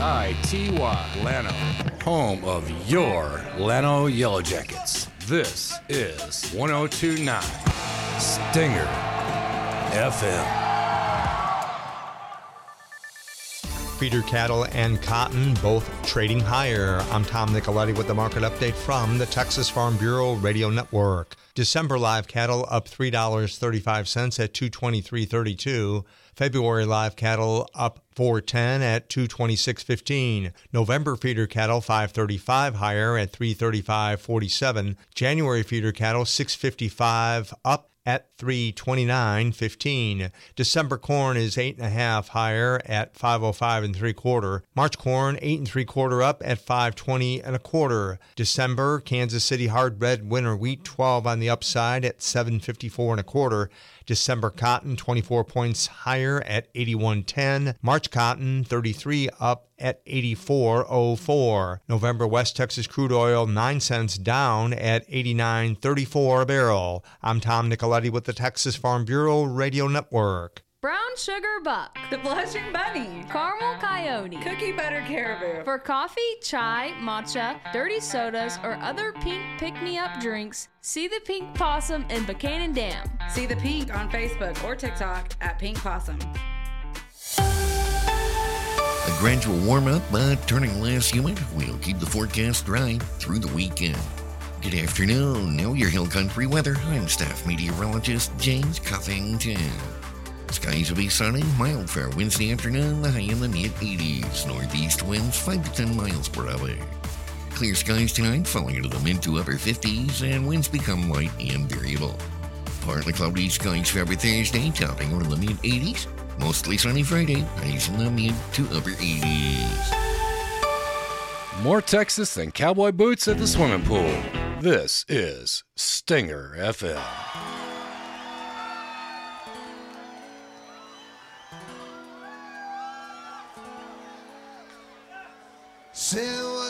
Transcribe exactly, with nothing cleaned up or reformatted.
I T Y, Llano, home of your Llano Yellow Jackets. This is one oh two point nine Stinger F M. Feeder cattle and cotton both trading higher. I'm Tom Nicoletti with the market update from the Texas Farm Bureau Radio Network. December live cattle up three dollars and thirty-five cents at two twenty-three thirty-two. February live cattle up four ten at two twenty-six fifteen. November feeder cattle five thirty-five higher at three thirty-five forty-seven. January feeder cattle six fifty-five up at three twenty-nine fifteen. December corn is eight and a half higher at five oh five and three quarter. March corn eight and three quarter up at five twenty and a quarter. December Kansas City hard red winter wheat twelve on the upside at seven fifty-four and a quarter. December cotton twenty-four points higher at eighty-one ten. March cotton thirty-three up at eighty-four oh four. November West Texas crude oil nine cents down at eighty-nine thirty-four a barrel. I'm Tom Nicoletti with the Texas Farm Bureau Radio Network. Brown Sugar Buck, The Blushing Bunny, Caramel Coyote, Cookie Butter Caribou. For coffee, chai, matcha, dirty sodas, or other pink pick-me-up drinks, see the Pink Possum in Buchanan Dam. See the Pink on Facebook or TikTok at Pink Possum. A gradual warm-up, but turning less humid will keep the forecast dry through the weekend. Good afternoon. Know your Hill Country weather. I'm staff meteorologist James Cuffington. Skies will be sunny, mild for Wednesday afternoon, the high in the mid-eighties. Northeast winds five to ten miles per hour. Clear skies tonight, falling into the mid to upper fifties, and winds become light and variable. Partly cloudy skies for every Thursday, topping over the mid-eighties. Mostly sunny Friday, highs in the mid to upper eighties. More Texas than cowboy boots at the swimming pool. This is Stinger F M. Say